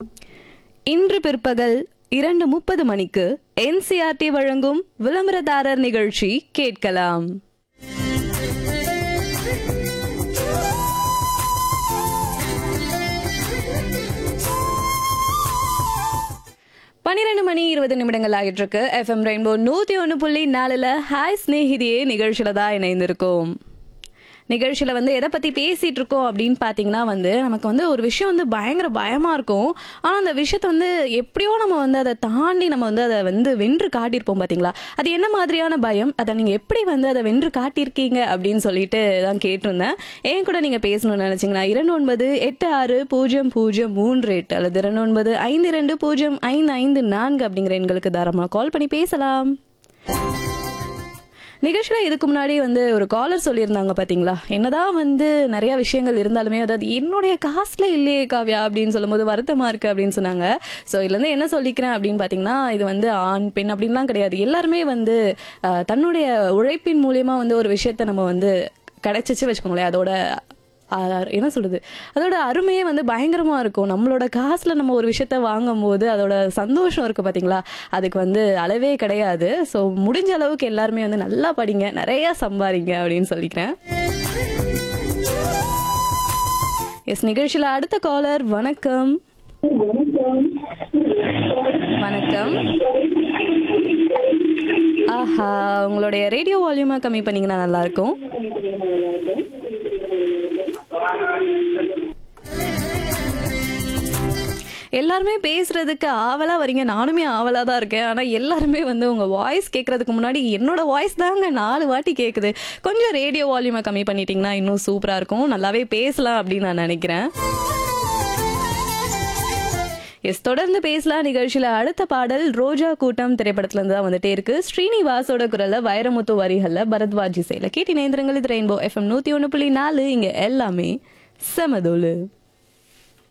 இன்று பிற்பகல் 2:30 மணிக்கு NCRT வழங்கும் விளம்பரதாரர் நிகழ்ச்சி கேட்கலாம். பன்னிரண்டு மணி 20 நிமிடங்கள் ஆகிட்டு இருக்கு. FM ரெயின்போ 101.4 ஹாய் ஸ்நேகிதியே நிகழ்ச்சியில தான் இணைந்திருக்கோம். நிகழ்ச்சியில் எதை பற்றி பேசிகிட்டு இருக்கோம் அப்படின்னு பார்த்தீங்கன்னா நமக்கு ஒரு விஷயம் பயங்கர பயமாக இருக்கும். ஆனால் அந்த விஷயத்தை எப்படியோ நம்ம அதை தாண்டி நம்ம அதை வென்று காட்டியிருப்போம் பார்த்தீங்களா? அது என்ன மாதிரியான பயம், அதை நீங்கள் எப்படி அதை வென்று காட்டியிருக்கீங்க அப்படின்னு சொல்லிட்டு தான் கேட்டிருந்தேன். ஏன் கூட நீங்கள் பேசணும்னு நினச்சிங்கன்னா 29860038 அல்லது 2952055554 அப்படிங்கிற எண்களுக்கு தாராளமாக கால் பண்ணி பேசலாம். நிகழ்ச்சியில் இதுக்கு முன்னாடி ஒரு காலர் சொல்லியிருந்தாங்க பார்த்தீங்களா, என்னதான் நிறைய விஷயங்கள் இருந்தாலுமே அதாவது என்னுடைய காசுல இல்லையே காவ்யா அப்படின்னு சொல்லும்போது வருத்தமாக இருக்குது அப்படின்னு சொன்னாங்க. ஸோ இதுலேருந்து என்ன சொல்லிக்கிறேன் அப்படின்னு பார்த்தீங்கன்னா, இது ஆண் பெண் அப்படின்லாம் கிடையாது. எல்லாருமே தன்னுடைய உழைப்பின் மூலியமா ஒரு விஷயத்த நம்ம கிடைச்சிச்சு வச்சுக்கோங்களேன், அதோட என்ன சொல்றது, அதோட அருமையே பயங்கரமா இருக்கும். நம்மளோட காசுல நம்ம ஒரு விஷயத்த வாங்கும் போது அதோட சந்தோஷம் இருக்கு பாத்தீங்களா, அதுக்கு அளவே கிடையாது. ஸோ முடிஞ்ச அளவுக்கு எல்லாருமே நல்லா படிங்க, நிறைய சம்பாதிங்க அப்படின்னு சொல்லிக்கிறேன். எஸ், நிகழ்ச்சியில அடுத்த காலர். வணக்கம். வணக்கம். ஆஹா, உங்களுடைய ரேடியோ வால்யூமை கம்மி பண்ணீங்கன்னா நல்லா இருக்கும். எல்லாருமே பேசுறதுக்கு ஆவலா வரீங்க, நானுமே ஆவலா தான் இருக்கேன். ஆனா எல்லாருமே உங்க வாய்ஸ் கேட்கறதுக்கு முன்னாடி என்னோட வாய்ஸ் தாங்க 4 வாட்டி கேக்குது, கொஞ்சம் ரேடியோ வால்யூமை கம்மி பண்ணிட்டீங்கன்னா இன்னும் சூப்பரா இருக்கும், நல்லாவே பேசலாம் அப்படின்னு நான் நினைக்கிறேன். எஸ், தொடர்ந்து பேசலாம். நிகழ்ச்சியில அடுத்த பாடல் ரோஜா கூட்டம் திரைப்படத்துல இருந்து தான் வந்துட்டே இருக்கு. ஸ்ரீனிவாசோட குரல்ல, வைரமுத்து வரிகள்ல, பரத்வாஜ் இசையில கேட்டு நேந்திரங்கள். இது ரெயின்போ FM 101.4. இங்க எல்லாமே செமதோலு.